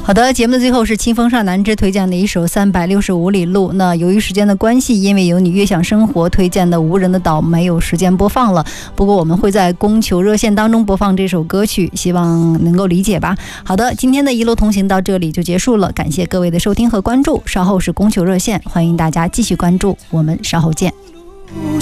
好的，节目的最后是清风上南枝推荐的一首365里路。那由于时间的关系，因为有你悦享生活推荐的无人的岛没有时间播放了，不过我们会在供求热线当中播放这首歌曲，希望能够理解吧。好的，今天的一路同行到这里就结束了，感谢各位的收听和关注。稍后是供求热线，欢迎大家继续关注，我们稍后见。